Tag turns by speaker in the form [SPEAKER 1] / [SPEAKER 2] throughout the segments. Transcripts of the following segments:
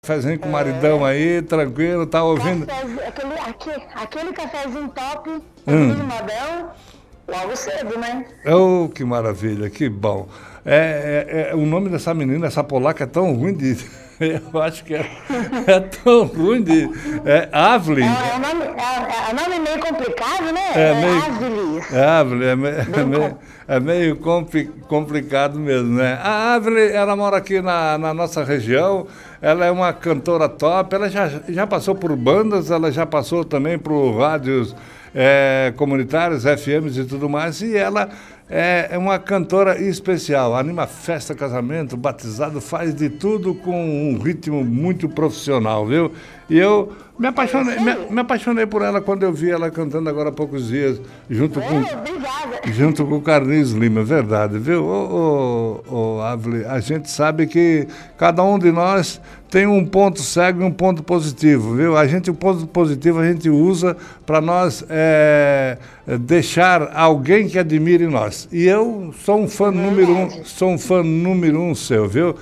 [SPEAKER 1] Cafézinho com o maridão aí, tranquilo, tá ouvindo?
[SPEAKER 2] Aquele cafezinho top, de modão, logo cedo, né?
[SPEAKER 1] Oh, que maravilha, que bom. O nome dessa menina, essa polaca, é tão ruim de... Eu acho que é tão ruim de... Avli.
[SPEAKER 2] É um nome meio complicado, né?
[SPEAKER 1] Avli. É meio complicado mesmo, né? A Avli, ela mora aqui na nossa região, ela é uma cantora top, ela já passou por bandas, ela já passou também por rádios comunitários, FMs e tudo mais, e ela é uma cantora especial, anima festa, casamento, batizado, faz de tudo com um ritmo muito profissional, viu? E eu me apaixonei por ela quando eu vi ela cantando agora há poucos dias, junto com o Carlinhos Lima, verdade, viu? Avli, a gente sabe que cada um de nós tem um ponto cego e um ponto positivo, viu? O ponto positivo a gente usa para nós deixar alguém que admire nós. E eu sou um fã número um seu, viu?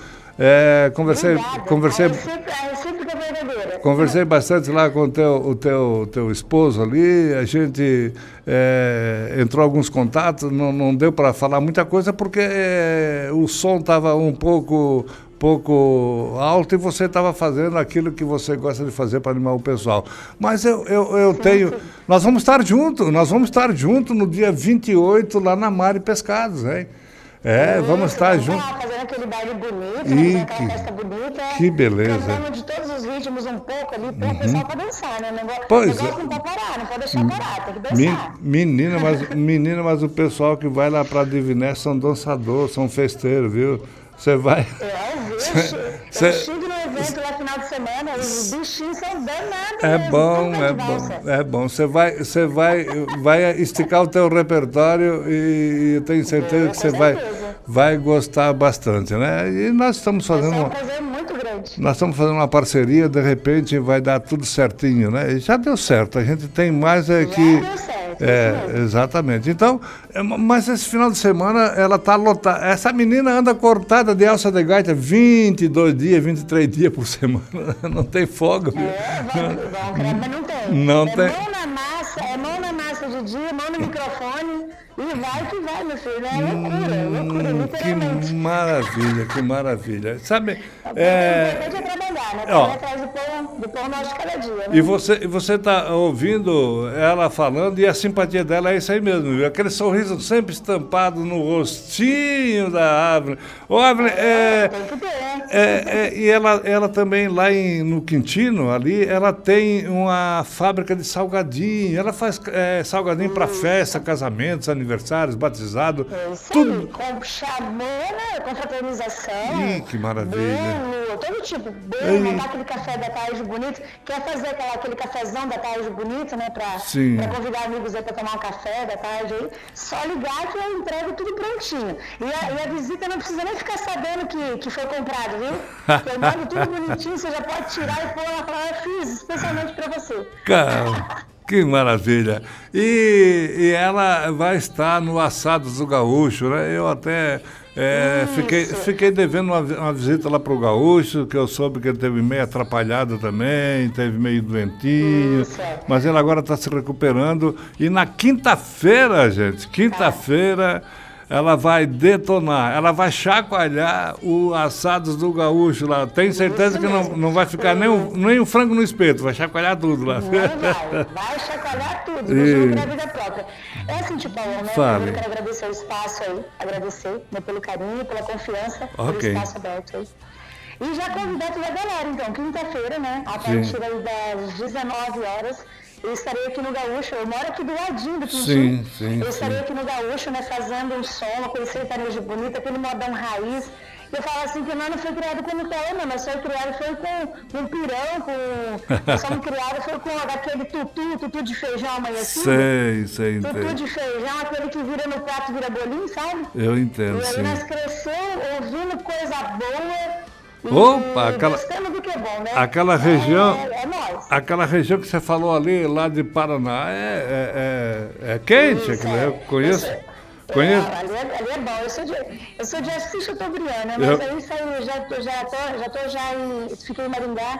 [SPEAKER 1] Conversei bastante lá com o teu esposo ali, a gente entrou alguns contatos, não deu para falar muita coisa porque o som estava um pouco alto e você estava fazendo aquilo que você gosta de fazer para animar o pessoal. Mas eu tenho... Nós vamos estar juntos no dia 28 lá na Mari Pescados, hein? Vamos estar juntos.
[SPEAKER 2] Fazendo aquele baile bonito, aquela festa bonita.
[SPEAKER 1] Que beleza.
[SPEAKER 2] Cantando de todos os ritmos um pouco ali, para o pessoal para dançar, né?
[SPEAKER 1] Pois
[SPEAKER 2] não pode parar, não pode deixar parar, tem que dançar.
[SPEAKER 1] Menina, mas o pessoal que vai lá para Diviné são dançadores, são festeiros, viu? Você vai...
[SPEAKER 2] Eu estive no evento lá final de semana, os bichinhos são danados.
[SPEAKER 1] É bom. Você vai esticar o teu repertório e eu tenho certeza que você vai gostar bastante, né? E nós estamos fazendo
[SPEAKER 2] é um prazer muito grande.
[SPEAKER 1] Nós estamos fazendo uma parceria, de repente vai dar tudo certinho, né? E já deu certo, a gente tem mais que...
[SPEAKER 2] Já deu certo.
[SPEAKER 1] Exatamente. Então, mas esse final de semana ela está lotada. Essa menina anda cortada de alça de gaita 22 dias, 23 dias por semana. Não tem folga.
[SPEAKER 2] Mas não tem.
[SPEAKER 1] Não tem.
[SPEAKER 2] Mão na massa de dia, mão no microfone e vai que vai, meu filho. É loucura, literalmente.
[SPEAKER 1] Que maravilha. Sabe?
[SPEAKER 2] É trabalhar, né? Trabalhar atrás do pão nosso de cada dia. Né?
[SPEAKER 1] E você está ouvindo ela falando e a simpatia dela é isso aí mesmo, viu? Aquele sorriso sempre estampado no rostinho da Avli. Avli,
[SPEAKER 2] tem que ter.
[SPEAKER 1] E ela também lá no Quintino, ali, ela tem uma fábrica de salgadinho. Ela faz salgadinho para festa, casamentos, aniversários, batizado.
[SPEAKER 2] Tudo. Com chamona, com fraternização.
[SPEAKER 1] Que maravilha.
[SPEAKER 2] Todo tipo. Montar aquele café da tarde bonito. Quer fazer aquele cafezão da tarde bonito, né? Para convidar amigos aí para tomar um café da tarde aí. Só ligar que eu entrego tudo prontinho. E a visita não precisa nem ficar sabendo que foi comprado, viu? Porque eu mando tudo bonitinho, você já pode tirar e pôr lá falar, eu fiz especialmente para você.
[SPEAKER 1] Que maravilha. E ela vai estar no Assados do Gaúcho, né? Eu até fiquei devendo uma visita lá para o Gaúcho, que eu soube que ele teve meio atrapalhado também, teve meio doentinho, mas ele agora está se recuperando. E na quinta-feira, gente, ela vai detonar, ela vai chacoalhar o Assados do Gaúcho lá. Tenho certeza que não vai ficar nem um frango no espeto, vai chacoalhar tudo lá.
[SPEAKER 2] Vai chacoalhar tudo, deixando pra vida própria. É assim, Paulo, né?
[SPEAKER 1] Fale.
[SPEAKER 2] Eu quero agradecer o espaço aí, pelo carinho, pela confiança, pelo espaço aberto aí. E já convidar toda a galera, então, quinta-feira, né? A partir das 19 horas. Eu estarei aqui no Gaúcho, eu moro aqui do ladinho do Quintino. Eu estarei aqui no Gaúcho, né, fazendo um som, uma coisa sertaneja bonita, aquele modão raiz. Eu falo assim que nós não foi criado com Nutella, não, mas foi criado com pirão, nós somos criados foi com aquele tutu de feijão amanhecido.
[SPEAKER 1] Sei, entendo.
[SPEAKER 2] Tutu de feijão, aquele que vira no prato, vira bolinho, sabe?
[SPEAKER 1] Eu entendo,
[SPEAKER 2] e aí nós crescemos ouvindo coisa boa.
[SPEAKER 1] Gostando
[SPEAKER 2] do que é bom, né?
[SPEAKER 1] Aquela região,
[SPEAKER 2] nós.
[SPEAKER 1] Aquela região que você falou ali, lá de Paraná, é quente, aquilo, eu Conheço.
[SPEAKER 2] Ali é bom. Eu sou de Assis Chateaubriand, né? Mas aí fiquei em Maringá.